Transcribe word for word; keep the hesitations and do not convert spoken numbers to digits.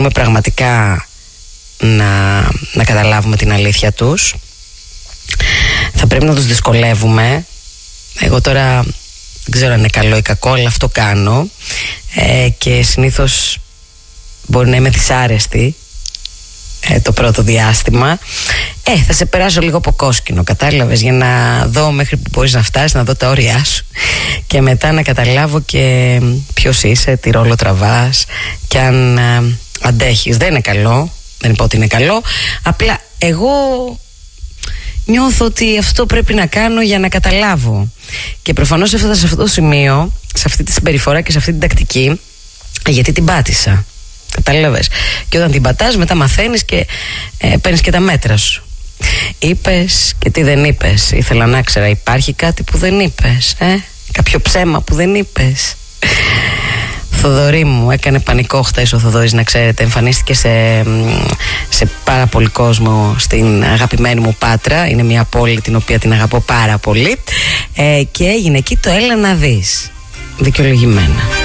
πραγματικά να, να καταλάβουμε την αλήθεια τους. Θα πρέπει να τους δυσκολεύουμε. Εγώ τώρα δεν ξέρω αν είναι καλό ή κακό, αλλά αυτό κάνω, ε, και συνήθως μπορεί να είμαι δυσάρεστη ε, το πρώτο διάστημα. Ε, θα σε περάσω λίγο από κόσκινο, κατάλαβες, για να δω μέχρι που μπορείς να φτάσεις, να δω τα όρια σου και μετά να καταλάβω και ποιος είσαι, τι ρόλο τραβάς και αν ε, αντέχεις. Δεν είναι καλό, δεν είπα ότι είναι καλό, απλά εγώ νιώθω ότι αυτό πρέπει να κάνω για να καταλάβω. Και προφανώς έφτασα σε αυτό το σημείο, σε αυτή τη συμπεριφορά και σε αυτή την τακτική, γιατί την πάτησα. Κατάλαβες. Και όταν την πατάς, μετά μαθαίνεις και ε, παίρνεις και τα μέτρα σου. Είπες και τι δεν είπες. Ήθελα να ξέρα, υπάρχει κάτι που δεν είπες, ε? Κάποιο ψέμα που δεν είπες. Θοδωρή μου, έκανε πανικό χτες ο Θοδωρής, να ξέρετε. Εμφανίστηκε σε, σε πάρα πολύ κόσμο στην αγαπημένη μου Πάτρα. Είναι μια πόλη την οποία την αγαπώ πάρα πολύ, ε, και έγινε εκεί το έλα να δεις. Δικαιολογημένα.